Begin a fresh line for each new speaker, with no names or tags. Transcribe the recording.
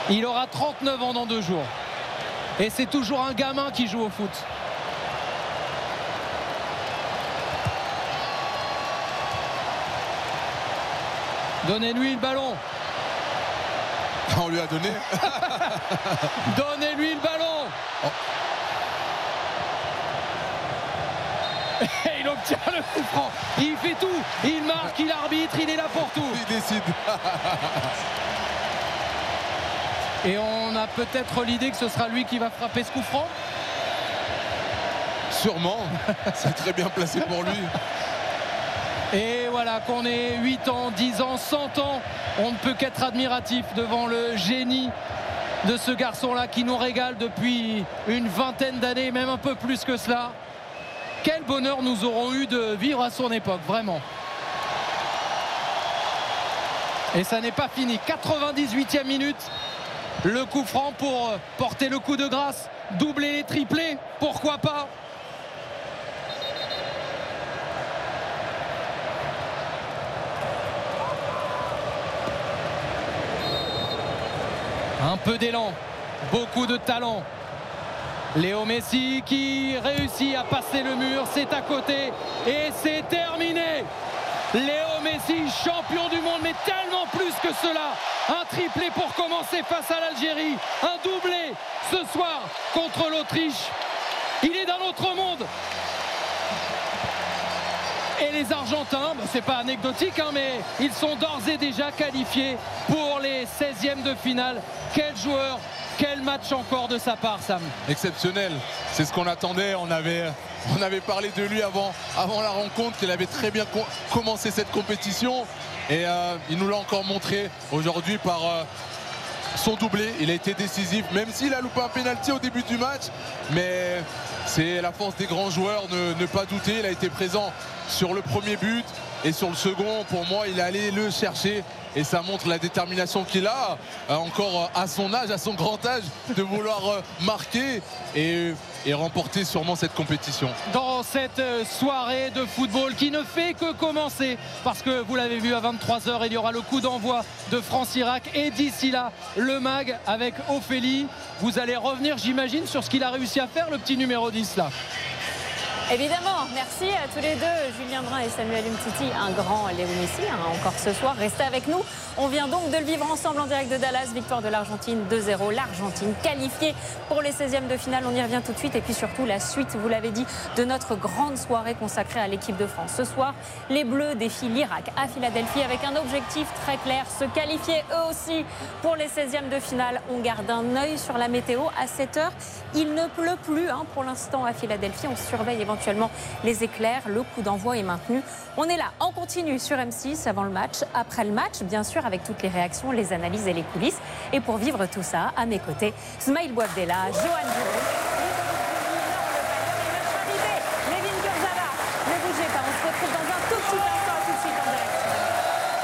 Il aura 39 ans dans 2 jours. Et c'est toujours un gamin qui joue au foot. Donnez-lui le ballon.
On lui a donné.
Donnez-lui le ballon.
Oh.
Et il obtient le coup franc. Il fait tout. Il marque, il arbitre, il est là pour tout.
Il décide.
Et on a peut-être l'idée que ce sera lui qui va frapper ce coup franc.
Sûrement. C'est très bien placé pour lui.
Et voilà, qu'on ait 8 ans, 10 ans, 100 ans, on ne peut qu'être admiratif devant le génie de ce garçon-là qui nous régale depuis une vingtaine d'années, même un peu plus que cela. Quel bonheur nous aurons eu de vivre à son époque, vraiment. Et ça n'est pas fini. 98e minute, le coup franc pour porter le coup de grâce, doubler les triplés, pourquoi pas. Un peu d'élan, beaucoup de talent. Léo Messi qui réussit à passer le mur, c'est à côté et c'est terminé. Léo Messi, champion du monde, mais tellement plus que cela. Un triplé pour commencer face à l'Algérie, un doublé ce soir contre l'Autriche. Il est d'un autre monde. Et les Argentins, c'est pas anecdotique, mais ils sont d'ores et déjà qualifiés pour les 16e de finale. Quel joueur, quel match encore de sa part, Sam.
Exceptionnel, c'est ce qu'on attendait. On avait parlé de lui avant la rencontre, qu'il avait très bien commencé cette compétition. Et il nous l'a encore montré aujourd'hui par son doublé. Il a été décisif, même s'il a loupé un pénalty au début du match. Mais c'est la force des grands joueurs, ne pas douter. Il a été présent sur le premier but et sur le second. Pour moi, il est allé le chercher. Et ça montre la détermination qu'il a, encore à son âge, à son grand âge, de vouloir marquer et remporter sûrement cette compétition.
Dans cette soirée de football qui ne fait que commencer, parce que vous l'avez vu à 23h, il y aura le coup d'envoi de France-Irak. Et d'ici là, le MAG avec Ophélie. Vous allez revenir, j'imagine, sur ce qu'il a réussi à faire, le petit numéro 10 là.
Évidemment, merci à tous les deux, Julien Brun et Samuel Umtiti, un grand Léo Messi, encore ce soir. Restez avec nous. On vient donc de le vivre ensemble en direct de Dallas. Victoire de l'Argentine 2-0. L'Argentine qualifiée pour les 16e de finale. On y revient tout de suite. Et puis surtout la suite, vous l'avez dit, de notre grande soirée consacrée à l'équipe de France. Ce soir, les Bleus défient l'Irak à Philadelphie avec un objectif très clair, se qualifier eux aussi pour les 16e de finale. On garde un œil sur la météo à 7h. Il ne pleut plus pour l'instant à Philadelphie. On surveille éventuellement les éclairs. Le coup d'envoi est maintenu. On est là en continu sur M6 avant le match, après le match, bien sûr, avec toutes les réactions, les analyses et les coulisses. Et pour vivre tout ça, à mes côtés, Smaïl Bouabdella, Johan Bureau